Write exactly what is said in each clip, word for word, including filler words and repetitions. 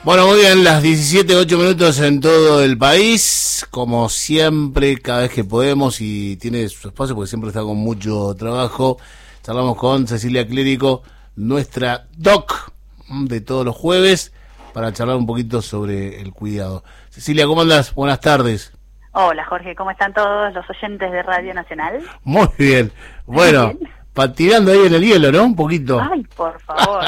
Bueno, muy bien, las diecisiete, ocho minutos en todo el país, como siempre, cada vez que podemos y tiene su espacio porque siempre está con mucho trabajo. Charlamos con Cecilia Clérico, nuestra doc de todos los jueves, para charlar un poquito sobre el cuidado. Cecilia, ¿cómo andás? Buenas tardes. Hola Jorge, ¿cómo están todos los oyentes de Radio Nacional? Muy bien, bueno, bien. Patinando ahí en el hielo, ¿no? Un poquito. Ay, por favor.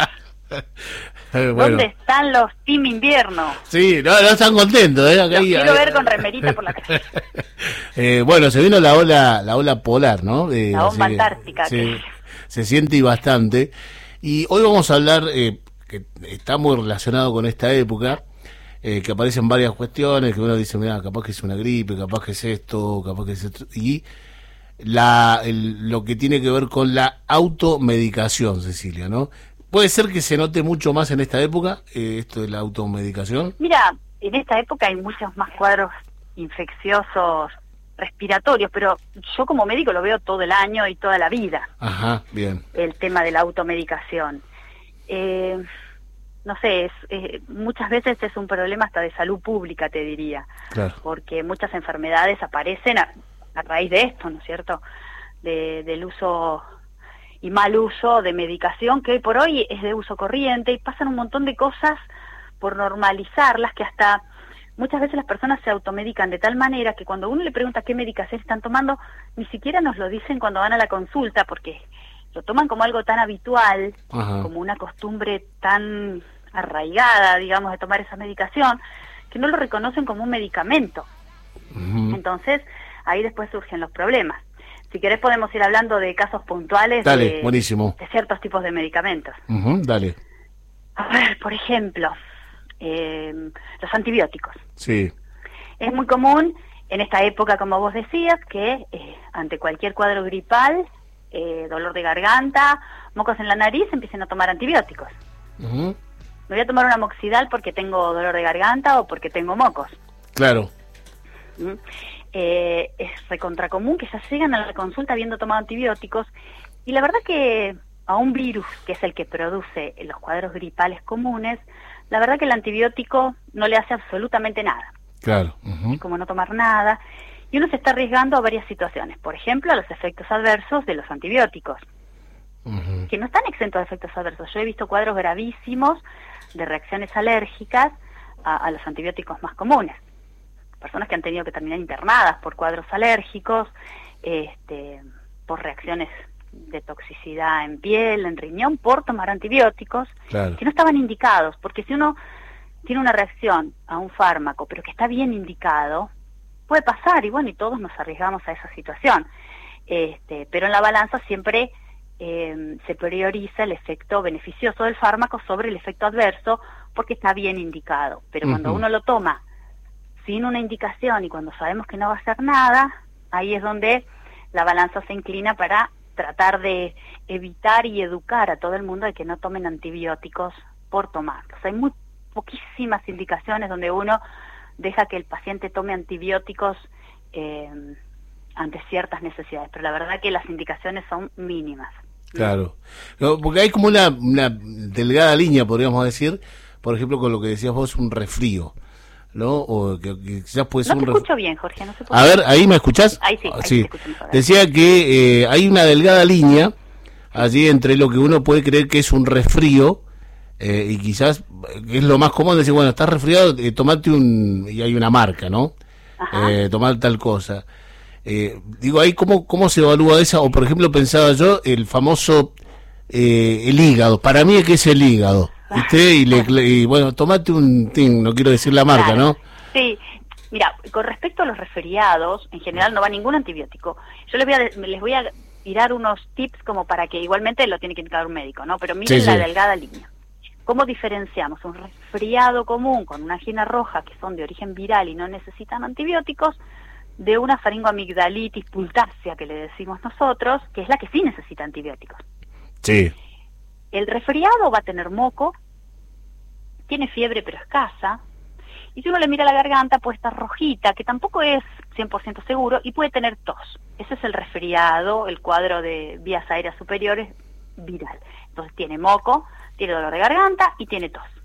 Eh, bueno. ¿Dónde están los Team Invierno? Sí, no, no están contentos, ¿eh? Acá los hay, quiero hay, ver con remerita por la calle. eh, bueno, se vino la ola la ola polar, ¿no? Eh, la bomba antártica. Se, que... se siente y bastante. Y hoy vamos a hablar, eh, que está muy relacionado con esta época, eh, que aparecen varias cuestiones, que uno dice, mira, capaz que es una gripe, capaz que es esto, capaz que es esto, y la el, lo que tiene que ver con la automedicación, Cecilia, ¿no? ¿Puede ser que se note mucho más en esta época, eh, esto de la automedicación? Mira, en esta época hay muchos más cuadros infecciosos respiratorios, pero yo como médico lo veo todo el año y toda la vida. Ajá, bien. El tema de la automedicación. Eh, no sé, es, eh, muchas veces es un problema hasta de salud pública, te diría. Claro. Porque muchas enfermedades aparecen a, a raíz de esto, ¿no es cierto? De, del uso... y mal uso de medicación que hoy por hoy es de uso corriente, y pasan un montón de cosas por normalizarlas que hasta muchas veces las personas se automedican de tal manera que cuando uno le pregunta qué medicación están tomando, ni siquiera nos lo dicen cuando van a la consulta, porque lo toman como algo tan habitual, Ajá. como una costumbre tan arraigada, digamos, de tomar esa medicación, que no lo reconocen como un medicamento. Uh-huh. Entonces, ahí después surgen los problemas. Si querés podemos ir hablando de casos puntuales dale, de, buenísimo. de ciertos tipos de medicamentos. Uh-huh, dale. A ver, por ejemplo, eh, los antibióticos. Sí. Es muy común en esta época, como vos decías, que eh, ante cualquier cuadro gripal, eh, dolor de garganta, mocos en la nariz, empiecen a tomar antibióticos. Uh-huh. Me voy a tomar un amoxidal porque tengo dolor de garganta o porque tengo mocos. Claro. ¿Mm? Eh, es recontra común que ya llegan a la consulta habiendo tomado antibióticos, y la verdad que a un virus que es el que produce los cuadros gripales comunes, la verdad que el antibiótico no le hace absolutamente nada. Claro. Uh-huh. Es como no tomar nada, y uno se está arriesgando a varias situaciones, por ejemplo a los efectos adversos de los antibióticos, uh-huh. que no están exentos de efectos adversos. Yo he visto cuadros gravísimos de reacciones alérgicas a, a los antibióticos más comunes. Personas que han tenido que terminar internadas por cuadros alérgicos, este, por reacciones de toxicidad en piel, en riñón, por tomar antibióticos, claro. que no estaban indicados, porque si uno tiene una reacción a un fármaco, pero que está bien indicado, puede pasar, y bueno, y todos nos arriesgamos a esa situación. Este, pero en la balanza siempre eh, se prioriza el efecto beneficioso del fármaco sobre el efecto adverso, porque está bien indicado. Pero uh-huh. cuando uno lo toma sin una indicación y cuando sabemos que no va a hacer nada, ahí es donde la balanza se inclina para tratar de evitar y educar a todo el mundo de que no tomen antibióticos por tomarlos. Hay muy poquísimas indicaciones donde uno deja que el paciente tome antibióticos eh, ante ciertas necesidades, pero la verdad que las indicaciones son mínimas. Claro, no, porque hay como una, una delgada línea, podríamos decir, por ejemplo, con lo que decías vos, un resfrío, ¿no? O que, que quizás puede ser no te un ref... escucho bien, Jorge, no sé por A ver, ¿ahí me escuchás? Ahí sí, ahí sí. te escucho mejor. Decía que eh, hay una delgada línea allí entre lo que uno puede creer que es un resfrío eh, y quizás es lo más común decir, bueno, estás resfriado, eh, tomate un... y hay una marca, ¿no? Eh, tomar tal cosa. Eh, digo, ahí cómo, cómo se evalúa esa, o por ejemplo pensaba yo, el famoso, eh, el hígado, para mí es que es el hígado. ¿Viste? Y, le, y bueno, tomate un ting, no quiero decir la marca, claro. ¿no? Sí, mira, con respecto a los resfriados, en general no va ningún antibiótico. Yo les voy a, les voy a tirar unos tips como para que igualmente lo tiene que indicar un médico, ¿no? Pero miren sí, la sí. delgada línea. ¿Cómo diferenciamos un resfriado común con una angina roja, que son de origen viral y no necesitan antibióticos, de una faringoamigdalitis pultácea, que le decimos nosotros, que es la que sí necesita antibióticos? Sí. El resfriado va a tener moco, tiene fiebre pero escasa, y si uno le mira la garganta puede estar rojita, que tampoco es cien por ciento seguro, y puede tener tos. Ese es el resfriado, el cuadro de vías aéreas superiores viral. Entonces tiene moco, tiene dolor de garganta y tiene tos.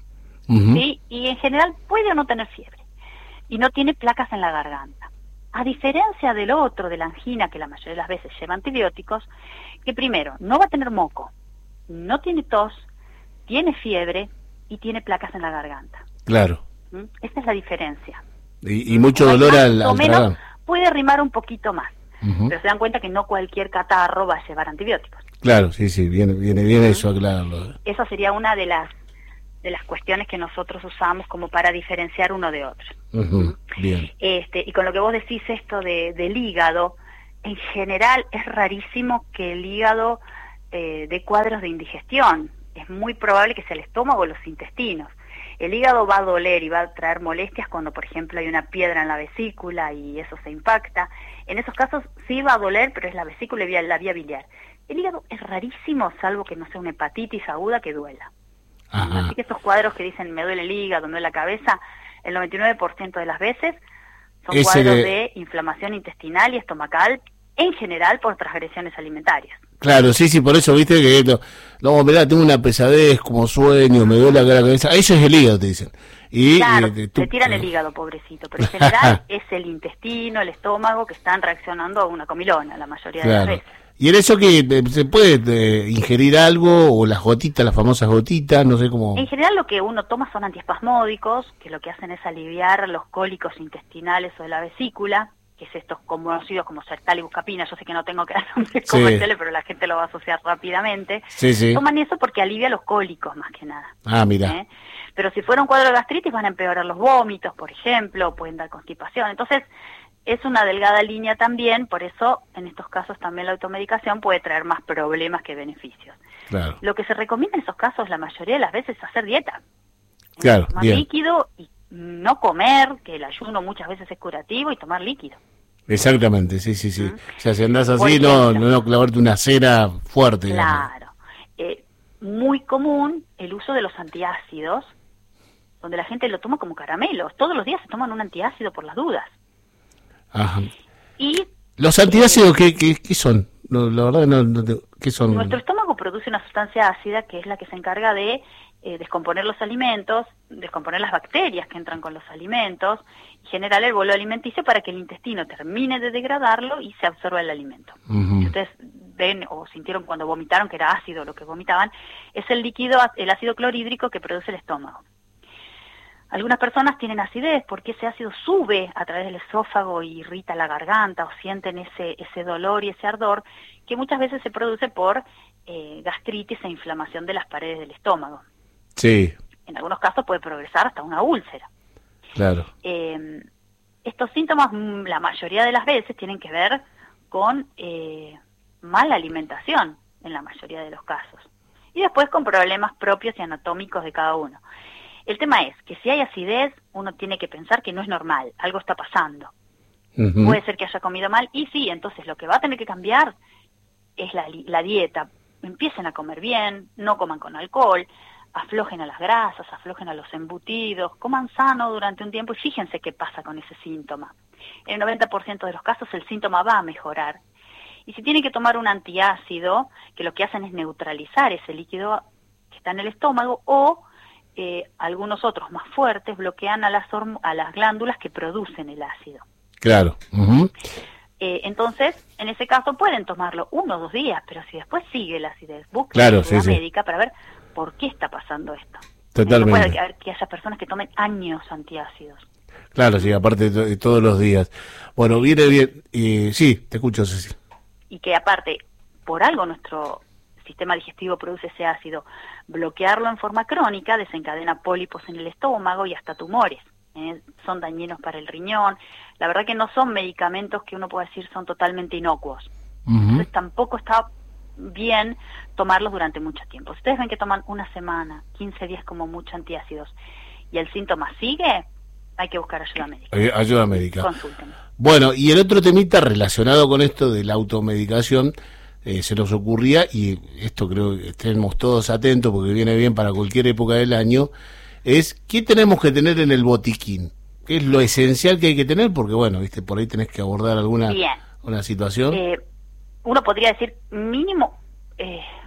Uh-huh. ¿Sí? Y en general puede o no tener fiebre. Y no tiene placas en la garganta. A diferencia del otro, de la angina, que la mayoría de las veces lleva antibióticos, que primero, no va a tener moco, no tiene tos, tiene fiebre y tiene placas en la garganta. Claro. ¿Mm? Esta es la diferencia. Y, y mucho dolor más, al, o al menos tragar. Puede rimar un poquito más. Uh-huh. Pero se dan cuenta que no cualquier catarro va a llevar antibióticos. Claro, sí, sí, viene, viene bien uh-huh. eso, aclararlo. Eso sería una de las de las cuestiones que nosotros usamos como para diferenciar uno de otro. Uh-huh. Bien. Este, y con lo que vos decís esto de, del hígado, en general es rarísimo que el hígado eh, dé cuadros de indigestión. Es muy probable que sea el estómago o los intestinos. El hígado va a doler y va a traer molestias cuando, por ejemplo, hay una piedra en la vesícula y eso se impacta. En esos casos sí va a doler, pero es la vesícula y la vía biliar. El hígado es rarísimo, salvo que no sea una hepatitis aguda que duela. Ajá. Así que estos cuadros que dicen me duele el hígado, me duele la cabeza, el noventa y nueve por ciento de las veces son Ese cuadros de... de inflamación intestinal y estomacal, en general por transgresiones alimentarias. Claro, sí, sí, por eso, viste, que no, no mirá, tengo una pesadez, como sueño, me duele la cabeza, eso es el hígado, te dicen. Y, claro, y, tú, te tiran el hígado, pobrecito, pero en general es el intestino, el estómago que están reaccionando a una comilona, la mayoría claro. de las veces. Y en eso que eh, se puede eh, ingerir algo, o las gotitas, las famosas gotitas, no sé cómo... En general lo que uno toma son antiespasmódicos, que lo que hacen es aliviar los cólicos intestinales o de la vesícula, que es estos conocidos como Sertal y Buscapina. Yo sé que no tengo que dar nombres sí. comerciales, pero la gente lo va a asociar rápidamente. Sí, sí. Toman eso porque alivia los cólicos más que nada. Ah, mira. ¿Eh? Pero si fuera un cuadro de gastritis van a empeorar los vómitos, por ejemplo, pueden dar constipación. Entonces es una delgada línea también, por eso en estos casos también la automedicación puede traer más problemas que beneficios. Claro. Lo que se recomienda en esos casos la mayoría de las veces es hacer dieta. Claro, tomar bien. líquido y no comer, que el ayuno muchas veces es curativo, y tomar líquido. Exactamente, sí, sí, sí. ¿Mm? O sea, si andás Por así, ejemplo, no, no, no clavarte una cera fuerte. Digamos. Claro. Eh, muy común el uso de los antiácidos, donde la gente lo toma como caramelos. Todos los días se toman un antiácido por las dudas. Ajá. Y ¿Los antiácidos qué, qué, qué son? No, la verdad no, no, ¿qué son? Nuestro estómago produce una sustancia ácida que es la que se encarga de eh, descomponer los alimentos, descomponer las bacterias que entran con los alimentos y generar el bolo alimenticio para que el intestino termine de degradarlo y se absorba el alimento. Uh-huh. Si ustedes ven o sintieron cuando vomitaron que era ácido lo que vomitaban, es el líquido, el ácido clorhídrico que produce el estómago. Algunas personas tienen acidez porque ese ácido sube a través del esófago y irrita la garganta, o sienten ese ese dolor y ese ardor que muchas veces se produce por eh, gastritis e inflamación de las paredes del estómago. Sí. En algunos casos puede progresar hasta una úlcera. Claro. Eh, estos síntomas, la mayoría de las veces, tienen que ver con eh, mala alimentación, en la mayoría de los casos. Y después con problemas propios y anatómicos de cada uno. El tema es que si hay acidez, uno tiene que pensar que no es normal, algo está pasando. Uh-huh. Puede ser que haya comido mal, y sí, entonces lo que va a tener que cambiar es la, la dieta. Empiecen a comer bien, no coman con alcohol, aflojen a las grasas, aflojen a los embutidos, coman sano durante un tiempo y fíjense qué pasa con ese síntoma. En el noventa por ciento de los casos el síntoma va a mejorar. Y si tienen que tomar un antiácido, que lo que hacen es neutralizar ese líquido que está en el estómago, o Eh, algunos otros más fuertes bloquean a las, a las glándulas que producen el ácido. Claro. Uh-huh. Eh, entonces, en ese caso pueden tomarlo uno o dos días, pero si después sigue la acidez, busquen claro, ayuda sí, médica sí. para ver por qué está pasando esto. Totalmente. No puede haber que haya personas que tomen años antiácidos. Claro, sí, aparte de, de todos los días. Bueno, viene bien. Eh, sí, te escucho, Ceci. Y que aparte, por algo nuestro sistema digestivo produce ese ácido. Bloquearlo en forma crónica desencadena pólipos en el estómago y hasta tumores. ¿eh? Son dañinos para el riñón. La verdad que no son medicamentos que uno pueda decir son totalmente inocuos. Uh-huh. Entonces tampoco está bien tomarlos durante mucho tiempo. Si ustedes ven que toman una semana, quince días como mucho antiácidos, y el síntoma sigue, hay que buscar ayuda médica. Eh, ayuda médica. Consulten. Bueno, y el otro temita relacionado con esto de la automedicación, Eh, se nos ocurría, y esto creo que estemos todos atentos porque viene bien para cualquier época del año, es ¿qué tenemos que tener en el botiquín? ¿Qué es lo esencial que hay que tener? Porque bueno, viste, por ahí tenés que abordar alguna una situación. Eh, uno podría decir mínimo eh,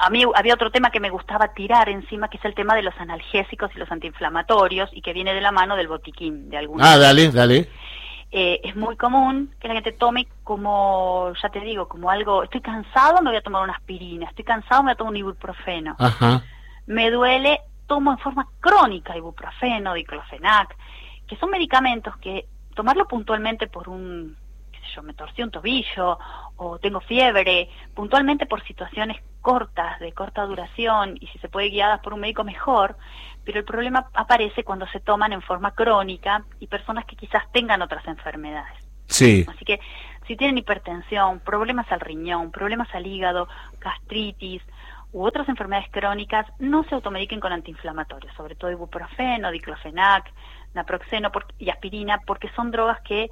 a mí había otro tema que me gustaba tirar encima, que es el tema de los analgésicos y los antiinflamatorios, y que viene de la mano del botiquín de alguna. Ah, dale, dale. Eh, es muy común que la gente tome como, ya te digo, como algo, estoy cansado, me voy a tomar una aspirina, estoy cansado, me voy a tomar un ibuprofeno. Ajá. Me duele, tomo en forma crónica ibuprofeno, diclofenac, que son medicamentos que tomarlo puntualmente por un, qué sé yo, me torcí un tobillo o tengo fiebre, puntualmente por situaciones cortas, de corta duración, y si se puede guiadas por un médico mejor, pero el problema aparece cuando se toman en forma crónica y personas que quizás tengan otras enfermedades. Sí. Así que si tienen hipertensión, problemas al riñón, problemas al hígado, gastritis u otras enfermedades crónicas, no se automediquen con antiinflamatorios, sobre todo ibuprofeno, diclofenac, naproxeno por, y aspirina, porque son drogas que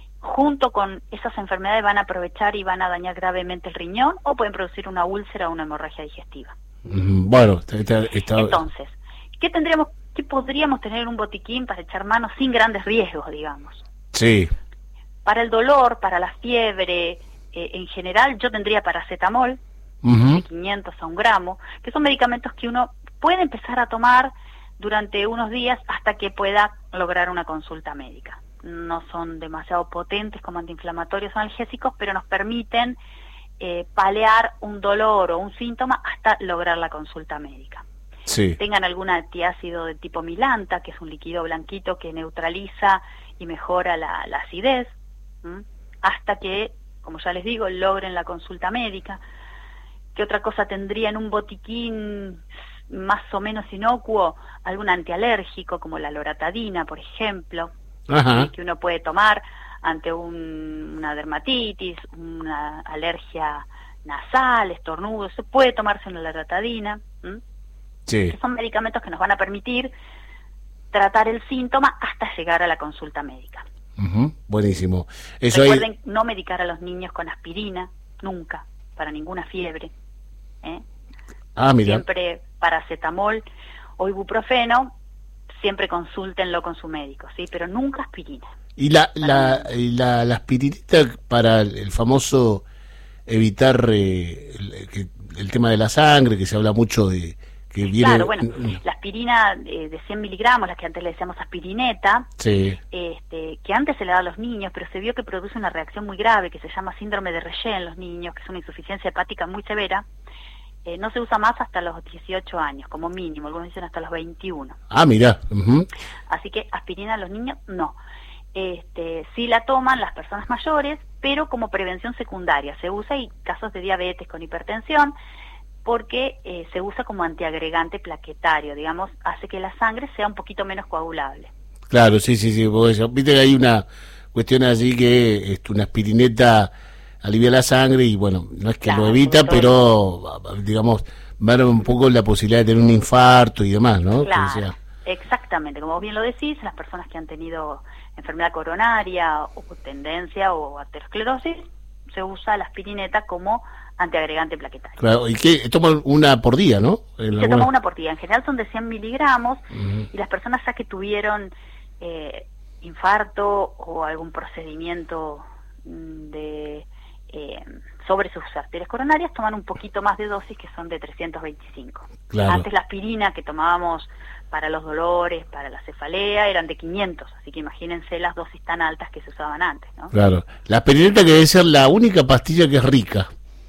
junto con esas enfermedades van a aprovechar y van a dañar gravemente el riñón o pueden producir una úlcera o una hemorragia digestiva. Bueno, está, está... entonces, ¿qué tendríamos, qué podríamos tener en un botiquín para echar mano sin grandes riesgos, digamos? Sí. Para el dolor, para la fiebre, eh, en general yo tendría paracetamol, uh-huh. de quinientos a un gramo, que son medicamentos que uno puede empezar a tomar durante unos días hasta que pueda lograr una consulta médica. No son demasiado potentes como antiinflamatorios o analgésicos, pero nos permiten eh, paliar un dolor o un síntoma hasta lograr la consulta médica. Sí. Tengan algún antiácido de tipo milanta, que es un líquido blanquito que neutraliza y mejora la, la acidez, ¿m? hasta que, como ya les digo, logren la consulta médica. ¿Qué otra cosa tendría en un botiquín más o menos inocuo? Algún antialérgico, como la loratadina, por ejemplo. Ajá. Que uno puede tomar ante un, una dermatitis, una alergia nasal, estornudo, se puede tomarse una loratadina, ¿m? Sí. Que son medicamentos que nos van a permitir tratar el síntoma hasta llegar a la consulta médica. Uh-huh. Buenísimo. Eso Recuerden hay... no medicar a los niños con aspirina, nunca, para ninguna fiebre. ¿eh? Ah, mira. Siempre paracetamol o ibuprofeno, siempre consúltenlo con su médico, ¿sí? Pero nunca aspirina. ¿Y la, la, y la, la aspirinita para el, el famoso evitar eh, el, que, el tema de la sangre, que se habla mucho de... que viene... Claro, bueno, la aspirina eh, de cien miligramos, la que antes le decíamos aspirineta, sí. este, que antes se le daba a los niños, pero se vio que produce una reacción muy grave, que se llama síndrome de Reye en los niños, que es una insuficiencia hepática muy severa. Eh, no se usa más hasta los dieciocho años, como mínimo, algunos dicen hasta los veintiuno. Ah, mira. Uh-huh. Así que aspirina a los niños, no. Este, sí la toman las personas mayores, pero como prevención secundaria. Se usa en casos de diabetes con hipertensión, porque eh, se usa como antiagregante plaquetario, digamos, hace que la sangre sea un poquito menos coagulable. Claro, sí, sí, sí. Porque, viste que hay una cuestión así que este, una aspirineta alivia la sangre y bueno, no es que claro, lo evita, pero digamos, va un poco la posibilidad de tener un infarto y demás, ¿no? Claro, o sea, exactamente, como vos bien lo decís, las personas que han tenido enfermedad coronaria o tendencia o aterosclerosis, se usa la aspirineta como antiagregante plaquetario. Claro, y que toman una por día, ¿no? En se alguna... toma una por día, en general son de cien miligramos, uh-huh. y las personas ya que tuvieron eh, infarto o algún procedimiento de... Eh, sobre sus arterias coronarias toman un poquito más de dosis, que son de trescientos veinticinco. Claro. Antes la aspirina que tomábamos para los dolores, para la cefalea, eran de quinientos, así que imagínense las dosis tan altas que se usaban antes, ¿no? Claro, la aspirineta que debe ser la única pastilla que es rica.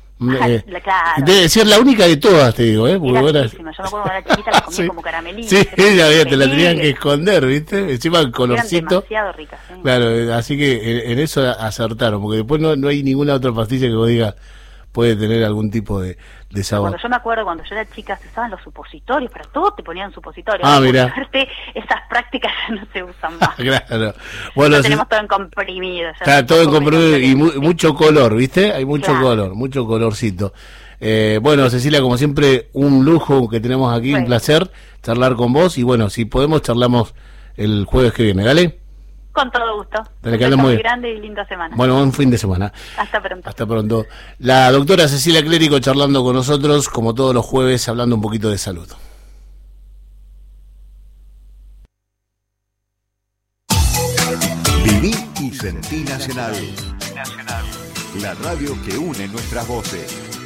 Eh, claro. Debe ser la única de todas, te digo, ¿eh? Porque era era... Yo me acuerdo cuando era chiquita la comía sí. como caramelito. Sí, ella, te la tenían que esconder, ¿viste? Encima el colorcito. Eran demasiado ricas, ¿sí? Claro, así que en, en eso acertaron, porque después no, no hay ninguna otra pastilla que vos digas puede tener algún tipo de, de sabor. Cuando yo me acuerdo, cuando yo era chica, se usaban los supositorios, para todo te ponían supositorios. Ah, mira. Suerte, esas prácticas ya no se usan más. Claro. Bueno, ya tenemos todo en comprimido. Está todo en comprimido y mu mucho color, ¿viste? Hay mucho claro. color, mucho colorcito. Eh, bueno, Cecilia, como siempre, un lujo que tenemos aquí, bueno. un placer charlar con vos y bueno, si podemos charlamos el jueves que viene, ¿dale? Con todo gusto. Dale, que muy grande y linda semana. Bueno, buen fin de semana. Hasta pronto. Hasta pronto. La doctora Cecilia Clérico charlando con nosotros, como todos los jueves, hablando un poquito de salud. Viví y sentí Nacional. Nacional. La radio que une nuestras voces.